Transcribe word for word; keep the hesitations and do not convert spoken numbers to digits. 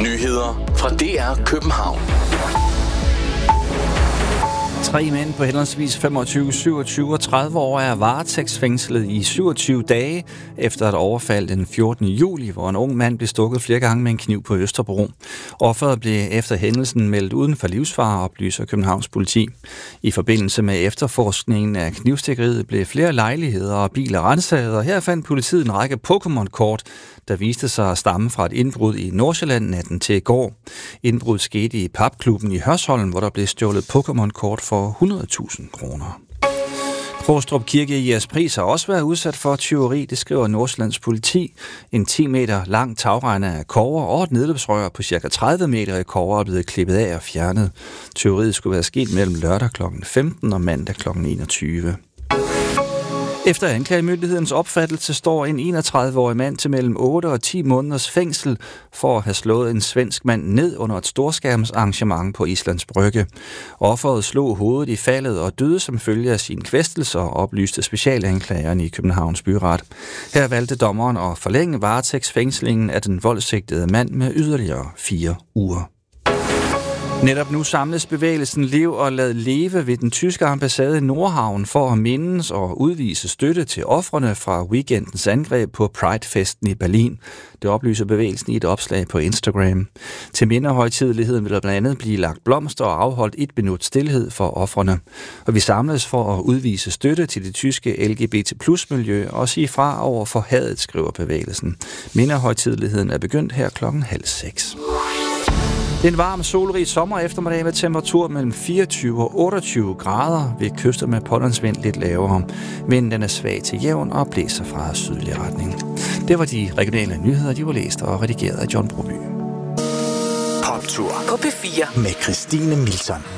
Nyheder fra D R København. Tre mænd på henholdsvis femogtyve, syvogtyve og tredive år er varetægtsfængslet i syvogtyve dage efter et overfald den fjortende juli, hvor en ung mand blev stukket flere gange med en kniv på Østerbro. Offeret blev efter hændelsen meldt uden for livsfare, oplyser Københavns politi. I forbindelse med efterforskningen af knivstikkeriet blev flere lejligheder og biler ransaget, og her fandt politiet en række Pokémon-kort, der viste sig at stamme fra et indbrud i Nordsjælland natten til i går. Indbruddet skete i papklubben i Hørsholm, hvor der blev stjålet Pokémon-kort for hundrede tusind kroner. Krostrup Kirke i Jægerspris har også været udsat for tyveri, det skriver Nordsjællands politi. En ti meter lang tagregner af kobber og et nedløbsrør på cirka tredive meter i kobber er blevet klippet af og fjernet. Tyveriet skulle være sket mellem lørdag klokken femten og mandag klokken enogtyve. Efter anklagemyndighedens opfattelse står en enogtredive-årig mand til mellem otte og ti måneders fængsel for at have slået en svensk mand ned under et storskærmsarrangement på Islands Brygge. Offeret slog hovedet i faldet og døde som følge af sine kvæstelser, oplyste specialanklageren i Københavns Byret. Her valgte dommeren at forlænge varetægtsfængslingen af den voldsigtede mand med yderligere fire uger. Netop nu samles bevægelsen Lev og Lad Leve ved den tyske ambassade i Nordhavn for at mindes og udvise støtte til ofrene fra weekendens angreb på Pride-festen i Berlin. Det oplyser bevægelsen i et opslag på Instagram. Til mindehøjtideligheden vil der blandt andet blive lagt blomster og afholdt et minut stilhed for ofrene. Og vi samles for at udvise støtte til det tyske L G B T plus miljø og sige fra over for hadet, skriver bevægelsen. Mindehøjtideligheden er begyndt her klokken halv seks. En varm, solrig sommer eftermiddag med temperatur mellem fireogtyve og otteogtyve grader ved kyster med pålandsvind lidt lavere. Vinden den er svag til jævn og blæser fra sydlig retning. Det var de regionale nyheder, de var læst og redigeret af John Broby. Poptur på P fire med Christine Milton.